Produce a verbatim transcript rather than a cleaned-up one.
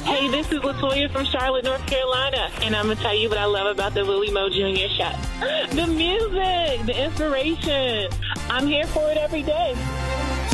Hey, this is Latoya from Charlotte, North Carolina, and I'm going to tell you what I love about the Louis Mo Junior Show. The music, the inspiration. I'm here for it every day.